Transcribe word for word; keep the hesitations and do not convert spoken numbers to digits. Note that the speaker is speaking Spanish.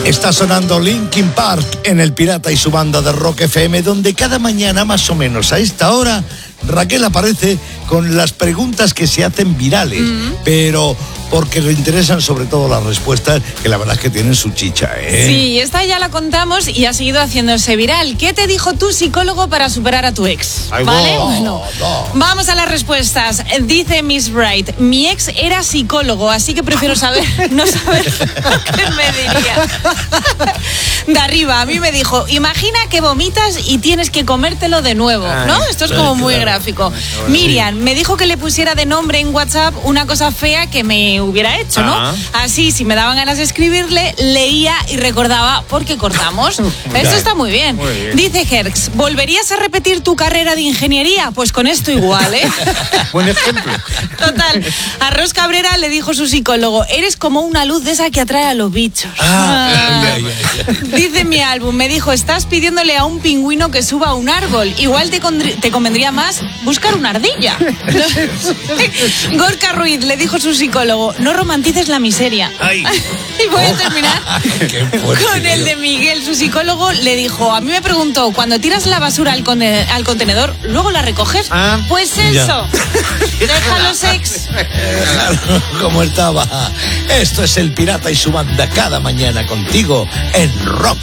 Está sonando Linkin Park en El Pirata y su banda de Rock F M, donde cada mañana, más o menos a esta hora, Raquel aparece con las preguntas que se hacen virales, mm. pero porque le interesan sobre todo las respuestas, que la verdad es que tienen su chicha, ¿eh? Sí, esta ya la contamos y ha seguido haciéndose viral. ¿Qué te dijo tu psicólogo para superar a tu ex? Ay, ¿Vale? no, Bueno, no. Vamos a las respuestas. Dice Miss Wright, mi ex era psicólogo, así que prefiero saber, no saber qué me diría. De arriba, a mí me dijo, imagina que vomitas y tienes que comértelo de nuevo, ¿no? Esto es como muy gráfico. Miriam me dijo que le pusiera de nombre en WhatsApp una cosa fea que me hubiera hecho, ¿no? Ah. Así, si me daban ganas de escribirle, leía y recordaba por qué cortamos. Eso está muy bien. muy bien. Dice Herx, ¿volverías a repetir tu carrera de ingeniería? Pues con esto igual, ¿eh? Buen ejemplo. Total. A Ros Cabrera le dijo su psicólogo, eres como una luz de esa que atrae a los bichos. Ah. Ah. Dice mi álbum, me dijo, estás pidiéndole a un pingüino que suba a un árbol. Igual te, condri- te convendría más buscar una ardilla. Gorka Ruiz le dijo su psicólogo, no romantices la miseria. Ay. Y voy a terminar fuerte, con el de Miguel. Su psicólogo le dijo, a mí me preguntó, cuando tiras la basura al, con- al contenedor, ¿luego la recoges? Ah, pues eso. Deja los ex. Claro, como estaba. Esto es El Pirata y su banda cada mañana contigo en Rock